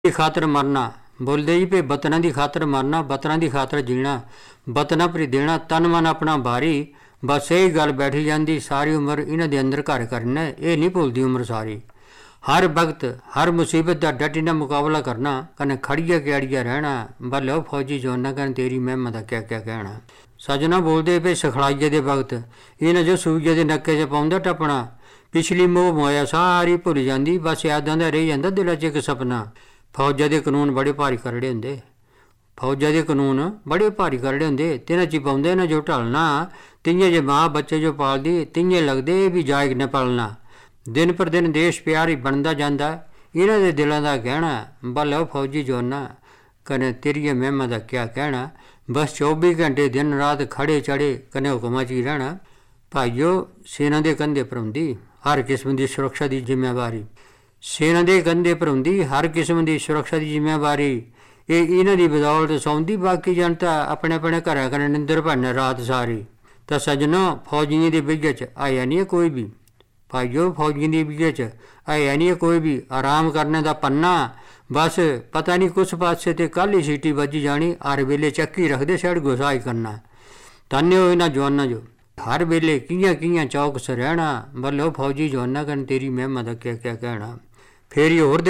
ਦੀ ਖਾਤਰ ਮਰਨਾ। ਬੋਲਦੇ ਜੀ ਭਈ ਵਤਨਾਂ ਦੀ ਖਾਤਰ ਮਰਨਾ, ਵਤਨਾਂ ਦੀ ਖਾਤਰ ਜੀਣਾ, ਵਤਨਾਂ ਭਰੀ ਦੇਣਾ ਤਨ ਮਨ ਆਪਣਾ ਭਾਰੀ। ਬਸ ਇਹ ਗੱਲ ਬੈਠੀ ਜਾਂਦੀ ਸਾਰੀ ਉਮਰ ਇਹਨਾਂ ਦੇ ਅੰਦਰ ਘਰ ਕਰਨਾ, ਇਹ ਨਹੀਂ ਭੁੱਲਦੀ ਉਮਰ ਸਾਰੀ। ਹਰ ਵਕਤ ਹਰ ਮੁਸੀਬਤ ਦਾ ਡਟੀ ਨਾਲ ਮੁਕਾਬਲਾ ਕਰਨਾ, ਕਨੇ ਖੜੀਆ ਕਿਆੜੀਆ ਰਹਿਣਾ। ਬੱਲੇ ਉਹ ਫੌਜੀ ਜਵਾਨਾਂ ਕਨ ਤੇਰੀ ਮਹਿਮਾ ਦਾ ਕਿਆ ਕਿਆ ਕਹਿਣਾ। ਸੱਜਣਾ ਬੋਲਦੇ ਪਏ ਸਿਖਲਾਈਏ ਦੇ ਵਕਤ ਇਹਨਾਂ ਜੋ ਸੂਈਏ ਦੇ ਨੱਕੇ 'ਚ ਪਾਉਂਦਾ ਟੱਪਣਾ। ਪਿਛਲੀ ਮੋਹ ਮੋਇਆ ਸਾਰੀ ਭੁੱਲ ਜਾਂਦੀ, ਬਸ ਯਾਦਾਂ ਦਾ ਰਹਿ ਜਾਂਦਾ ਦਿਲਾਂ 'ਚ ਇੱਕ ਸਪਨਾ। ਫੌਜਾਂ ਦੇ ਕਾਨੂੰਨ ਬੜੇ ਭਾਰੀ ਕਰੜੇ ਹੁੰਦੇ, ਫੌਜਾਂ ਦੇ ਕਾਨੂੰਨ ਬੜੇ ਭਾਰੀ ਕਰੜੇ ਹੁੰਦੇ। ਤਿੰਨਾਂ 'ਚ ਪਾਉਂਦੇ ਨਾ ਜੋ ਢਲਣਾ, ਤਿੰਨੇ ਜੇ ਮਾਂ ਬੱਚੇ ਜੋ ਪਾਲਦੀ ਤਿੰਨੇ ਲੱਗਦੇ ਵੀ ਜਾਇਕ ਨੇ ਪਾਲਣਾ। ਦਿਨ ਪਰ ਦਿਨ ਦੇਸ਼ ਪਿਆਰ ਹੀ ਬਣਦਾ ਜਾਂਦਾ, ਇਹਨਾਂ ਦੇ ਦਿਲਾਂ ਦਾ ਕਹਿਣਾ। ਬੱਲੇ ਉਹ ਫੌਜੀ ਜਵਾਨਾਂ ਕਨੇ ਤੇਰੀ ਮਹਿਮਾ ਦਾ ਕਿਆ ਕਹਿਣਾ। ਬਸ 24 ਘੰਟੇ ਦਿਨ ਰਾਤ ਖੜੇ ਚੜੇ ਕਨੇ ਹੁਕਮਾਂ 'ਚ ਹੀ ਰਹਿਣਾ। ਭਾਈਓ ਸੈਨਾ ਦੇ ਕੰਧੇ ਪਰ ਹੁੰਦੀ ਹਰ ਕਿਸਮ ਦੀ ਸੁਰੱਖਿਆ ਦੀ ਜ਼ਿੰਮੇਵਾਰੀ। ਸੈਨਾ ਦੇ ਕੰਧੇ ਪਰ ਹੁੰਦੀ ਹਰ ਕਿਸਮ ਦੀ ਸੁਰੱਖਿਆ ਦੀ ਜ਼ਿੰਮੇਵਾਰੀ। ਇਹ ਇਹਨਾਂ ਦੀ ਬਦੌਲਤ ਸੌਂਦੀ, ਬਾਕੀ ਜਨਤਾ ਆਪਣੇ ਆਪਣੇ ਘਰਾਂ ਕਰਨ ਨਿੰਦਰ ਭੰਨ ਰਾਤ ਸਾਰੀ। ਤਾਂ ਸੱਜਣੋ ਫੌਜੀਆਂ ਦੇ ਬਿੱਗੇ 'ਚ ਆਇਆ ਨਹੀਂ ਕੋਈ ਵੀ, ਭਾਈਓ ਫੌਜੀਆਂ ਦੀ ਬਿੱਗੇ 'ਚ ਆਇਆ ਨਹੀਂ ਕੋਈ ਵੀ ਆਰਾਮ ਕਰਨੇ ਦਾ ਪੰਨਾ। ਬਸ ਪਤਾ ਨਹੀਂ ਕੁਛ ਪਾਸੇ ਤੇ ਕੱਲ੍ਹ ਹੀ ਸੀਟੀ ਵੱਜੀ ਜਾਣੀ, ਹਰ ਵੇਲੇ ਚੱਕੀ ਰੱਖਦੇ ਸੜ ਗੁਸਾਈ ਕਰਨਾ। ਧੰਨੇ ਹੋ ਇਹਨਾਂ ਜਵਾਨਾਂ ਜੋ ਹਰ ਵੇਲੇ ਕੀਆਂ ਚੌਕਸ ਰਹਿਣਾ। ਬੱਲੇ ਉਹ ਫੌਜੀ ਜਵਾਨਾਂ ਕਨ ਤੇਰੀ ਮਹਿਮਾ ਦਾ ਕਿਆ ਕਿਆ ਕਹਿਣਾ। ਫੇਰੀ ਹੋਰ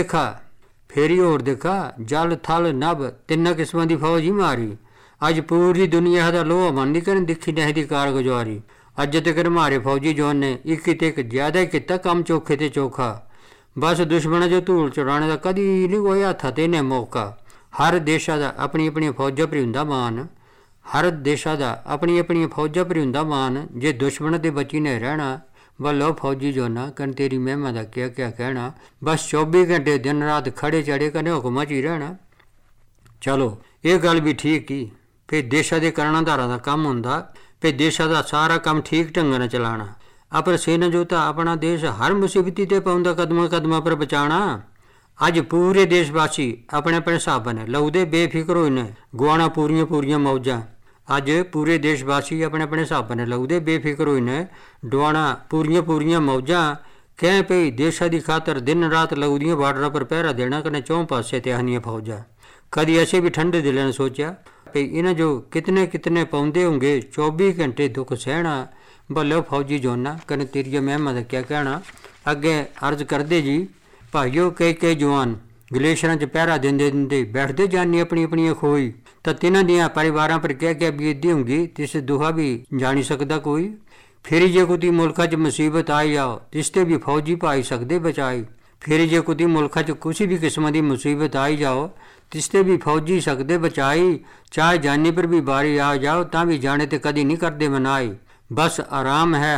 ਦੇਖਾ ਜਲ ਥਲ ਨਭ ਤਿੰਨਾਂ ਕਿਸਮਾਂ ਦੀ ਫੌਜ ਹੀ ਮਾਰੀ। ਅੱਜ ਪੂਰੀ ਦੁਨੀਆ ਦਾ ਲੋਹਾ ਮੰਡੀ ਕਰਨ ਦਿਖੀ ਨਹੀਂ ਦੀ ਕਾਰਗੁਜ਼ਾਰੀ। ਅੱਜ ਤੱਕ ਮਾਰੇ ਫੌਜੀ ਜਵਾਨ ਨੇ ਇੱਕ ਤੇ ਇੱਕ ਜ਼ਿਆਦਾ ਹੀ ਕੀਤਾ ਕੰਮ ਚੋਖੇ ਤੇ ਚੋਖਾ। ਬਸ ਦੁਸ਼ਮਣਾਂ ਜੋ ਧੂਲ ਚੜਾਉਣੇ ਦਾ ਕਦੀ ਨਹੀਂ ਕੋਈ ਹੱਥ ਤੇ ਨੇ ਮੌਕਾ। ਹਰ ਦੇਸ਼ਾਂ ਦਾ ਆਪਣੀ ਆਪਣੀ ਫੌਜਾਂ ਭਰੀ ਹੁੰਦਾ ਮਾਨ, ਹਰ ਦੇਸ਼ਾਂ ਦਾ ਆਪਣੀ ਆਪਣੀ ਫੌਜਾਂ ਭਰੀ ਹੁੰਦਾ ਮਾਨ। ਜੇ ਦੁਸ਼ਮਣ ਦੇ ਬਚੀ ਨੇ ਰਹਿਣਾ, ਵੱਲੋ ਫੌਜੀ ਜਵਾਨਾਂ ਕਨ ਤੇਰੀ ਮਹਿਮਾ ਦਾ ਕਿਆ ਕਿਆ ਕਹਿਣਾ। ਬਸ 24 ਘੰਟੇ ਦਿਨ ਰਾਤ ਖੜੇ ਚੜੇ ਕਨੇ ਹੁਕਮਾਂ 'ਚ ਹੀ ਰਹਿਣਾ। ਚਲੋ ਇਹ ਗੱਲ ਵੀ ਠੀਕ ਹੀ, ਫਿਰ ਦੇਸ਼ਾਂ ਦੇ ਕਰਨਾ ਧਾਰਾਂ ਦਾ ਕੰਮ ਹੁੰਦਾ, ਫਿਰ ਦੇਸ਼ਾਂ ਦਾ ਸਾਰਾ ਕੰਮ ਠੀਕ ਢੰਗ ਨਾਲ ਚਲਾਉਣਾ। ਅਪਰ ਸੈਨਾ ਜੋ ਤਾਂ ਆਪਣਾ ਦੇਸ਼ ਹਰ ਮੁਸੀਬਤੀ ਤੇ ਪਾਉਂਦਾ ਕਦਮਾਂ ਕਦਮਾਂ ਪਰ ਬਚਾਉਣਾ। ਅੱਜ ਪੂਰੇ ਦੇਸ਼ ਵਾਸੀ ਆਪਣੇ ਆਪਣੇ ਹਿਸਾਬ ਨੇ ਲਊਦੇ ਬੇਫਿਕਰ ਹੋਏ ਨੇ, ਗੁਆਣਾ ਪੂਰੀਆਂ ਮੌਜਾਂ। ਅੱਜ ਪੂਰੇ ਦੇਸ਼ ਵਾਸੀ ਆਪਣੇ ਆਪਣੇ ਹਿਸਾਬ ਨੇ ਲਊਦੇ ਬੇਫਿਕਰ ਹੋਏ ਨੇ, ਡੁਆਣਾ ਪੂਰੀਆਂ ਮੌਜਾਂ। ਕਹਿ ਪਈ ਦੇਸ਼ਾਂ ਦੀ ਖਾਤਰ ਦਿਨ ਰਾਤ ਲਊਦੀਆਂ ਬਾਰਡਰਾਂ ਪਰ ਪਹਿਰਾ ਦੇਣਾ ਕਨੇ ਚੌਂ ਪਾਸੇ ਤੇ ਹਨੀਆਂ ਫੌਜਾਂ। ਕਦੀ ਅਸੀਂ ਵੀ ਠੰਡੇ ਦਿਲਾਂ ਨੇ ਸੋਚਿਆ ਭਈ ਇਹਨਾਂ ਜੋ ਕਿਤਨੇ ਪਾਉਂਦੇ ਹੋਣਗੇ 24 ਘੰਟੇ ਦੁੱਖ ਸਹਿਣਾ। ਬੱਲੇ ਫੌਜੀ ਜਵਾਨਾਂ ਕਨੇ ਤੇਰੀ ਮਹਿਮਾ ਦਾ ਕਿਆ ਕਹਿਣਾ। ਅੱਗੇ ਅਰਜ਼ ਕਰਦੇ ਜੀ ਭਾਈਓ ਕਈ ਜਵਾਨ ਗਲੇਸ਼ਰਾਂ 'ਚ ਪਹਿਰਾ ਦਿੰਦੇ ਬੈਠਦੇ ਜਾਨੀ ਆਪਣੀਆਂ ਖੋਈ। ਤਾਂ ਤਿੰਨਾਂ ਦੀਆਂ ਪਰਿਵਾਰਾਂ ਪਰ ਕਿਆ ਬੀਤਦੀ ਹੋਊਗੀ ਤਿਸ ਦੁਹਾ ਵੀ ਜਾਣੀ ਸਕਦਾ ਕੋਈ। ਫਿਰ ਜੇ ਕੋਈ ਮੁਲਕਾਂ 'ਚ ਮੁਸੀਬਤ ਆਈ ਜਾਓ ਤਿਸ ਤੇ ਵੀ ਫੌਜੀ ਪਾਈ ਸਕਦੇ ਬਚਾਈ। ਫਿਰ ਜੇ ਕੋਈ ਮੁਲਕਾਂ 'ਚ ਕਿਸੇ ਵੀ ਕਿਸਮ ਦੀ ਮੁਸੀਬਤ ਆਈ ਜਾਓ ਤਿਸ ਤੇ ਵੀ ਫੌਜੀ ਸਕਦੇ ਬਚਾਈ। ਚਾਹੇ ਜਾਨੀ ਪਰ ਵੀ ਬਾਰੀ ਆ ਜਾਓ ਤਾਂ ਵੀ ਜਾਣੇ ਤੇ ਕਦੀ ਨਹੀਂ ਕਰਦੇ ਮਨਾਈ। ਬਸ ਆਰਾਮ ਹੈ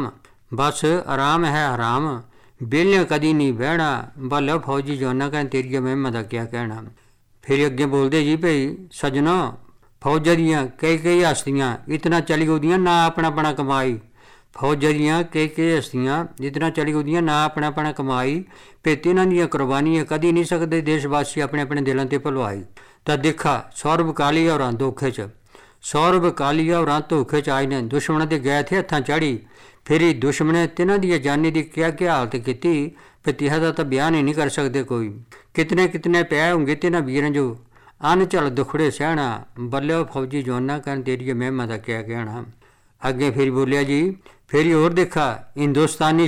ਹਰਾਮ ਬੇਲਿਆਂ ਕਦੀ ਨਹੀਂ ਬਹਿਣਾ। ਬੱਲੇ ਫੌਜੀ ਜਵਾਨਾਂ ਕਹਿਣ ਤੇਰੀ ਮਹਿਮਾ ਦਾ ਕਿਆ ਕਹਿਣਾ। ਫਿਰ ਅੱਗੇ ਬੋਲਦੇ ਜੀ ਭਈ ਸੱਜਣੋ ਫੌਜਾਂ ਦੀਆਂ ਕਈ ਹਸਤੀਆਂ ਇਤਨਾ ਚਲੀ ਉਹਦੀਆਂ ਨਾ ਆਪਣਾ ਕਮਾਈ। ਫੌਜਾਂ ਦੀਆਂ ਕਈ ਹਸਤੀਆਂ ਇਤਨਾ ਚਲੀ ਉਹਦੀਆਂ ਨਾ ਆਪਣਾ ਕਮਾਈ। ਭਈ ਤਿੰਨਾਂ ਦੀਆਂ ਕੁਰਬਾਨੀਆਂ ਕਦੀ ਨਹੀਂ ਸਕਦੇ ਦੇਸ਼ ਵਾਸੀ ਆਪਣੇ ਦਿਲਾਂ ਤੇ ਭੁਲਵਾਈ। ਤਾਂ ਦੇਖਾ ਸੌਰਵ ਕਾਲੀਆ ਹੋਰਾਂ ਧੋਖੇ 'ਚ ਆਏ ਨੇ, ਦੁਸ਼ਮਣਾਂ ਦੇ ਗਏ ਥੇ ਹੱਥਾਂ ਚੜੀ। ਫਿਰ ਦੁਸ਼ਮਣੇ ਤਿੰਨਾਂ ਦੀ ਜਾਨੀ ਦੀ ਕਿਆ ਹਾਲਤ ਕੀਤੀ, ਤਿਹਾ ਦਾ ਤਾਂ ਬਿਆਨ ਹੀ ਨਹੀਂ ਕਰ ਸਕਦੇ ਕੋਈ। ਕਿਤਨੇ ਪਿਆ ਹੋਣਗੇ ਤਿੰਨਾਂ ਵੀਰਾਂ ਜੋ ਅਨ ਝਲ ਦੁਖੜੇ ਸਹਿਣਾ। ਬੱਲੇ ਫੌਜੀ ਜਵਾਨਾਂ ਕਰਨ ਤੇਰੀ ਮਹਿਮਾ ਦਾ ਕਿਆ ਕਹਿਣਾ। ਅੱਗੇ ਫਿਰ ਬੋਲਿਆ ਜੀ ਫੇਰੀ ਹੋਰ ਦੇਖਾ ਹਿੰਦੁਸਤਾਨੀ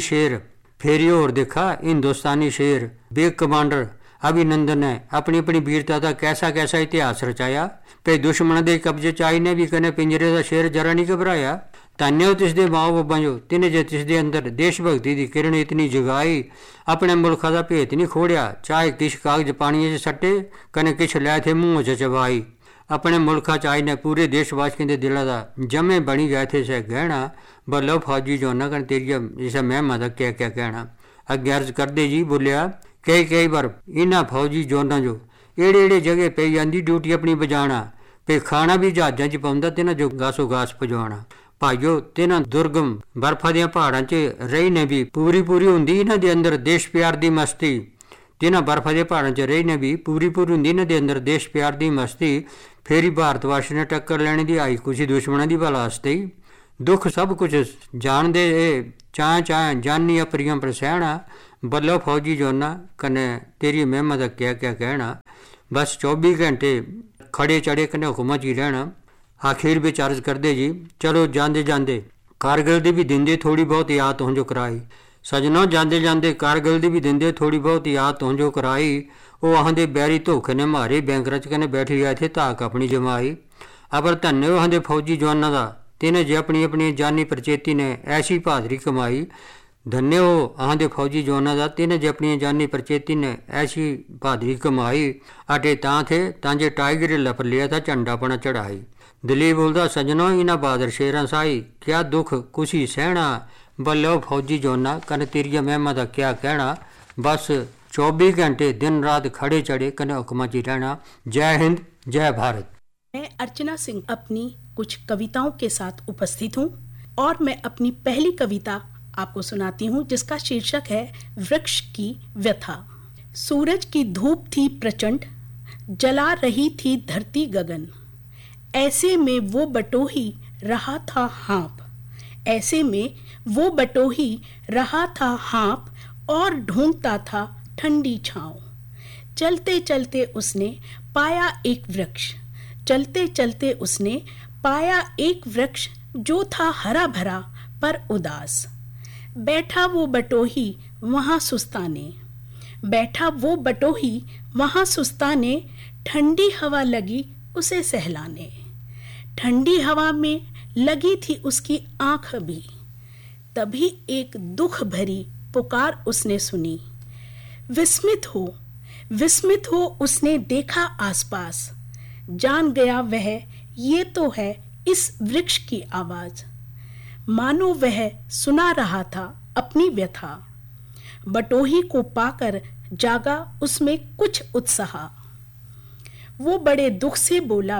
ਸ਼ੇਰ ਬੇਗ ਕਮਾਂਡਰ ਅਭਿਨੰਦਨ ਨੇ ਆਪਣੀ ਵੀਰਤਾ ਦਾ ਕੈਸਾ ਇਤਿਹਾਸ ਰਚਾਇਆ। ਭਈ ਦੁਸ਼ਮਣਾਂ ਦੇ ਕਬਜ਼ੇ 'ਚ ਆਈ ਨੇ ਵੀ ਕਨੇ ਪਿੰਜਰੇ ਦਾ ਸ਼ੇਰ ਜਰਾ ਨਹੀਂ ਘਬਰਾਇਆ। ਧੰਨਿਓ ਤਿਸ ਦੇ ਮਾਂ ਬਾਪਾਂ ਜੋ ਤਿੰਨੇ ਜੇ ਤਿਸ ਦੇ ਅੰਦਰ ਦੇਸ਼ ਭਗਤੀ ਦੀ ਕਿਰਨ ਇਤਨੀ ਜਗਾਈ। ਆਪਣੇ ਮੁਲਕਾਂ ਦਾ ਭੇਤ ਨਹੀਂ ਖੋੜਿਆ, ਚਾਹੇ ਕਿਛ ਕਾਗਜ਼ ਪਾਣੀਏ 'ਚ ਸੱਟੇ ਕਨੇ ਕਿਛ ਲੈ ਥੇ ਮੂੰਹ 'ਚ ਚਬਾਈ। ਆਪਣੇ ਮੁਲਕਾਂ 'ਚ ਆਈ ਨੇ ਪੂਰੇ ਦੇਸ਼ ਵਾਸੀਆਂ ਦੇ ਦਿਲਾਂ ਦਾ ਜਮੇ ਬਣੀ ਗਏ ਥੇ ਸੇ ਗਹਿਣਾ। ਬੱਲੋ ਫੌਜੀ ਜਵਾਨਾਂ ਕਨ ਤੇਰੀ ਜਿਸ ਮਹਿਮਾ ਦਾ ਕਿਆ ਕਹਿਣਾ। ਅੱਗੇ ਅਰਜ਼ ਕਰਦੇ ਜੀ ਬੋਲਿਆ ਕਈ ਵਾਰ ਇਹਨਾਂ ਫੌਜੀ ਜਵਾਨਾਂ ਜੋ ਏੜੇ ਜਗ੍ਹਾ ਪਈ ਜਾਂਦੀ ਡਿਊਟੀ ਆਪਣੀ ਬਜਾਣਾ। ਤੇ ਖਾਣਾ ਵੀ ਜਹਾਜ਼ਾਂ 'ਚ ਪਾਉਂਦਾ ਤੇ ਨਾ ਜੋ ਗਾਸੋ ਗਾਸ ਪਜਾਉਣਾ। ਭਾਈਓ ਤਿੰਨਾਂ ਦੁਰਗਮ ਬਰਫਾਂ ਦੀਆਂ ਪਹਾੜਾਂ 'ਚ ਰਹੀ ਨੇ ਵੀ ਪੂਰੀ ਹੁੰਦੀ ਇਹਨਾਂ ਦੇ ਅੰਦਰ ਦੇਸ਼ ਪਿਆਰ ਦੀ ਮਸਤੀ। ਤਿੰਨਾਂ ਬਰਫਾਂ ਦੇ ਪਹਾੜਾਂ 'ਚ ਰਹੀ ਨੇ ਵੀ ਪੂਰੀ ਹੁੰਦੀ ਇਹਨਾਂ ਦੇ ਅੰਦਰ ਦੇਸ਼ ਪਿਆਰ ਦੀ ਮਸਤੀ। ਫੇਰ ਹੀ ਭਾਰਤ ਵਾਸੀ ਨੇ ਟੱਕਰ ਲੈਣੀ ਦੀ ਆਈ ਕੁਛ ਦੁਸ਼ਮਣਾਂ ਦੀ ਵਾਸਤੇ ਹੀ। ਦੁੱਖ ਸਭ ਕੁਛ ਜਾਣਦੇ ਚਾਹ ਜਾਨੀ ਅਪਰੀਆਂ ਪਰ ਸਹਿਣਾ। बल्लो फौजी जोना कने तेरी महिमा दा क्या क्या कहना। बस 24 घंटे खड़े चढ़े कने हुकूमत जी रहना। आखिर विच अर्ज करदे जी चलो जांदे जांदे कारगिल दी भी दिंदे थोड़ी बहुत याद तुहांजो कराई। सजनों जांदे जांदे कारगिल दी भी दिंदे थोड़ी बहुत याद तुहांजो कराई। ओ आंदे बैरी धोखे ने मारे बैंक रच कने बैठी गए थे ताक अपनी जमाई। अबर धन्य आंदे फौजी जवाना दा तिन्हें जे अपनी अपनी जानी परचेती ने ऐसी बहादरी कमाई। धन्य हो आंदे फौजी जवाना दा तिन्हें जे अपनी जानी परचेती ने ऐसी बहादरी कमाई। अटे तां थे तांजे टाइगर लप लिया था झंडा अपना चढ़ाई। दिलीप बोलदा सजनों इन्हां बहादुर शेरां साई क्या दुख कुशी सहना। बल्लो फौजी जवाना कने तेरी महिमा दा क्या कहना। बस 24 घंटे दिन रात खड़े चढ़े कने हुक्मा च रहना। जय हिंद जय भारत। मैं अर्चना सिंह अपनी कुछ कविताओं के साथ उपस्थित हूँ और मैं अपनी पहली कविता आपको सुनाती हूँ जिसका शीर्षक है वृक्ष की व्यथा। सूरज की धूप थी प्रचंड, जला रही थी धरती गगन। ऐसे में वो बटोही रहा था हाँप, ऐसे में वो बटोही रहा था हाँप और ढूंढता था ठंडी छांव। चलते चलते उसने पाया एक वृक्ष, चलते चलते उसने पाया एक वृक्ष जो था हरा भरा पर उदास। बैठा वो बटोही वहां सुस्ताने, बैठा वो बटोही वहां सुस्ताने। ठंडी हवा लगी उसे सहलाने, ठंडी हवा में लगी थी उसकी आंख भी। तभी एक दुख भरी पुकार उसने सुनी। विस्मित हो उसने देखा आसपास। जान गया वह ये तो है इस वृक्ष की आवाज। मानो वह सुना रहा था अपनी व्यथा। बटोही को पाकर जागा उसमें कुछ उत्साह। वो बड़े दुख से बोला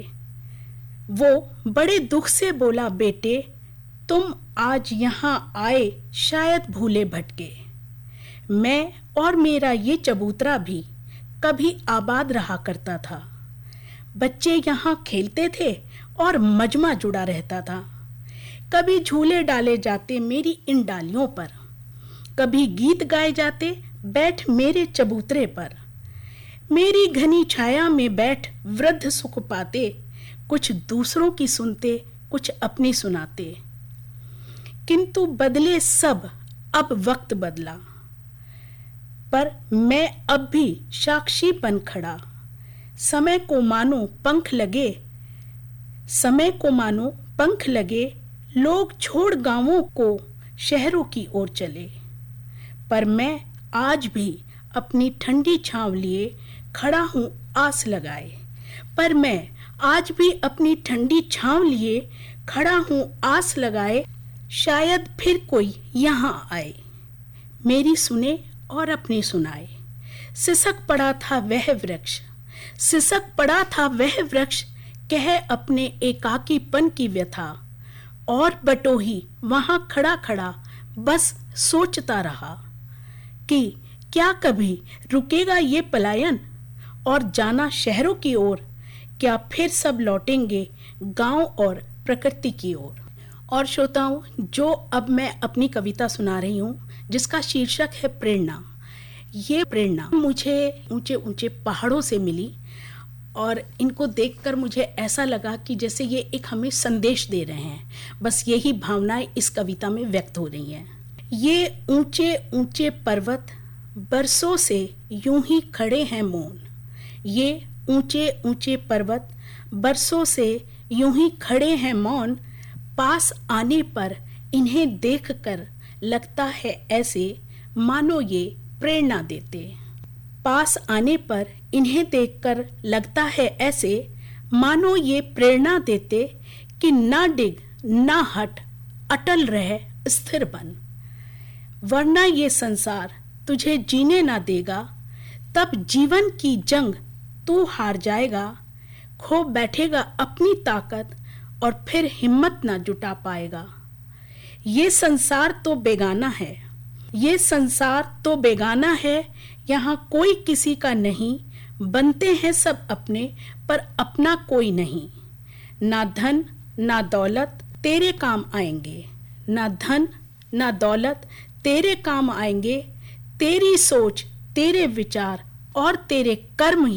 बेटे, तुम आज यहाँ आए शायद भूले भटके। मैं और मेरा ये चबूतरा भी कभी आबाद रहा करता था। बच्चे यहाँ खेलते थे और मजमा जुड़ा रहता था। कभी झूले डाले जाते मेरी इन डालियों पर, कभी गीत गाए जाते बैठ मेरे चबूतरे पर। मेरी घनी छाया में बैठ वृद्ध सुख पाते, कुछ दूसरों की सुनते कुछ अपनी सुनाते। किंतु बदले सब, अब वक्त बदला, पर मैं अब भी साक्षी बन खड़ा। समय को मानो पंख लगे, लोग छोड़ गांवों को शहरों की ओर चले। पर मैं आज भी अपनी ठंडी छांव लिए खड़ा हूँ आस लगाए। शायद फिर कोई यहाँ आए, मेरी सुने और अपनी सुनाए। सिसक पड़ा था वह वृक्ष, कह अपने एकाकीपन की व्यथा। और बटोही वहां खड़ा खड़ा बस सोचता रहा कि क्या कभी रुकेगा ये पलायन और जाना शहरों की ओर। क्या फिर सब लौटेंगे गांव और प्रकृति की ओर। और श्रोताओं, जो अब मैं अपनी कविता सुना रही हूँ जिसका शीर्षक है प्रेरणा। ये प्रेरणा मुझे ऊंचे ऊंचे पहाड़ों से मिली और इनको देखकर मुझे ऐसा लगा कि जैसे ये एक हमें संदेश दे रहे हैं। बस यही भावनाएं इस कविता में व्यक्त हो रही हैं। ये ऊंचे ऊंचे पर्वत बरसों से यूं ही खड़े हैं मौन। ये ऊंचे ऊंचे पर्वत बरसों से यूं ही खड़े हैं मौन। पास आने पर इन्हें देखकर लगता है ऐसे मानो ये प्रेरणा देते। पास आने पर इन्हें देखकर लगता है ऐसे मानो ये प्रेरणा देते कि ना डिग ना हट, अटल रह स्थिर बन। वरना ये संसार तुझे जीने ना देगा, तब जीवन की जंग तू हार जाएगा। खो बैठेगा अपनी ताकत और फिर हिम्मत ना जुटा पाएगा। ये संसार तो बेगाना है, यहाँ कोई किसी का नहीं। बनते हैं सब अपने पर अपना कोई नहीं। ना धन ना दौलत तेरे काम आएंगे, ना धन ना दौलत तेरे काम आएंगे। तेरी सोच, तेरे विचार और तेरे कर्म